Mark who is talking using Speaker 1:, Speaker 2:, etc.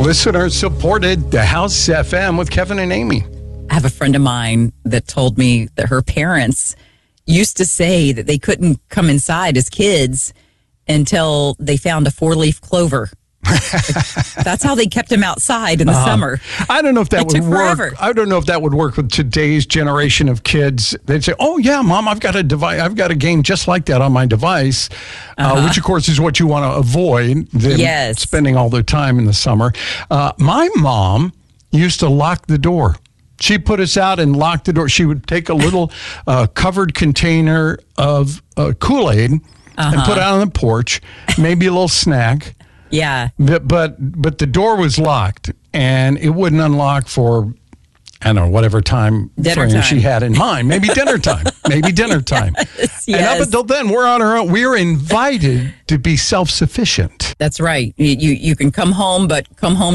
Speaker 1: Listener supported the House FM with Kevin and Amy.
Speaker 2: I have a friend of mine that told me that her parents used to say that they couldn't come inside as kids until they found a 4-leaf clover. That's how they kept him outside in the summer.
Speaker 1: I don't know if that would work.
Speaker 2: Forever.
Speaker 1: I don't know if that would work with today's generation of kids. They'd say, "Oh yeah, Mom, I've got a device. I've got a game just like that on my device," which of course is what you want to avoid. Them spending all their time in the summer. My mom used to lock the door. She put us out and locked the door. She would take a little covered container of Kool-Aid and put it out on the porch, maybe a little snack.
Speaker 2: Yeah.
Speaker 1: But the door was locked, and it wouldn't unlock for, I don't know, whatever time frame she had in mind. Maybe dinner time. Yes. And up until then, we're on our own. We're invited to be self-sufficient.
Speaker 2: That's right. You can come home, but come home